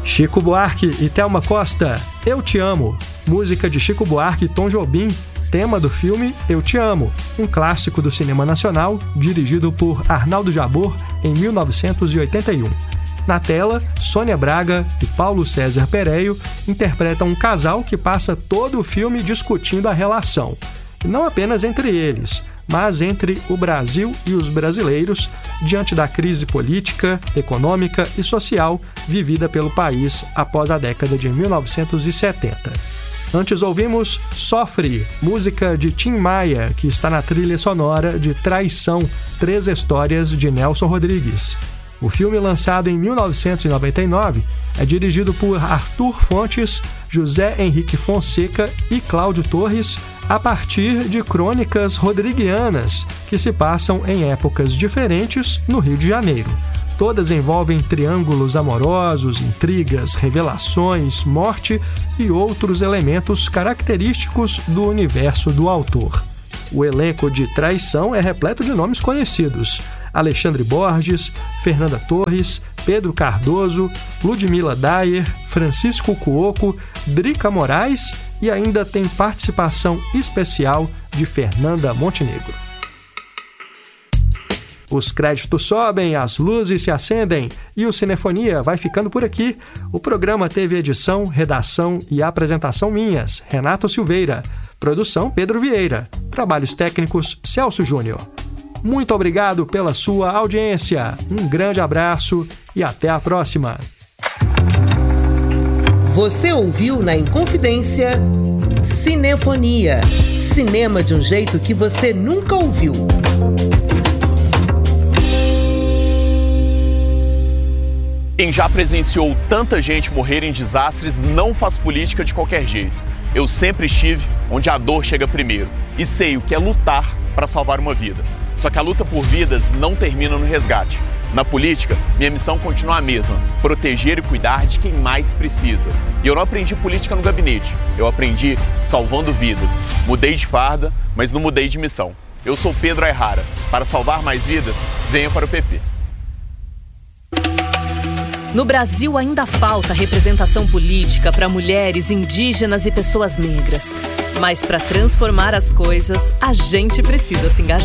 Chico Buarque e Thelma Costa, Eu Te Amo, música de Chico Buarque e Tom Jobim, tema do filme Eu Te Amo, um clássico do cinema nacional, dirigido por Arnaldo Jabor em 1981. Na tela, Sônia Braga e Paulo César Pereio interpretam um casal que passa todo o filme discutindo a relação, e não apenas entre eles, mas entre o Brasil e os brasileiros, diante da crise política, econômica e social vivida pelo país após a década de 1970. Antes ouvimos Sofre, música de Tim Maia, que está na trilha sonora de Traição, 3 histórias de Nelson Rodrigues. O filme, lançado em 1999, é dirigido por Arthur Fontes, José Henrique Fonseca e Cláudio Torres, a partir de crônicas rodriguianas que se passam em épocas diferentes no Rio de Janeiro. Todas envolvem triângulos amorosos, intrigas, revelações, morte e outros elementos característicos do universo do autor. O elenco de Traição é repleto de nomes conhecidos: Alexandre Borges, Fernanda Torres, Pedro Cardoso, Ludmila Dayer, Francisco Cuoco, Drica Moraes e ainda tem participação especial de Fernanda Montenegro. Os créditos sobem, as luzes se acendem e o Cinefonia vai ficando por aqui. O programa teve edição, redação e apresentação minhas, Renato Silveira. Produção, Pedro Vieira. Trabalhos técnicos, Celso Júnior. Muito obrigado pela sua audiência. Um grande abraço e até a próxima. Você ouviu na Inconfidência Cinefonia. Cinema de um jeito que você nunca ouviu. Quem já presenciou tanta gente morrer em desastres não faz política de qualquer jeito. Eu sempre estive onde a dor chega primeiro e sei o que é lutar para salvar uma vida. Só que a luta por vidas não termina no resgate. Na política, minha missão continua a mesma: proteger e cuidar de quem mais precisa. E eu não aprendi política no gabinete, eu aprendi salvando vidas. Mudei de farda, mas não mudei de missão. Eu sou Pedro Ayrara. Para salvar mais vidas, venha para o PP. No Brasil ainda falta representação política para mulheres, indígenas e pessoas negras. Mas para transformar as coisas, a gente precisa se engajar.